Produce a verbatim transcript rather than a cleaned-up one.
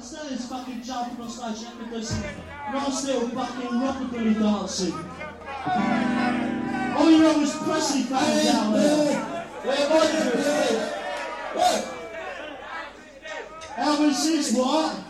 understand is fucking jumping on stage and do some nice little fucking rockabilly dancing. All you know was Presley fans down there. Where was you? Elvis is what?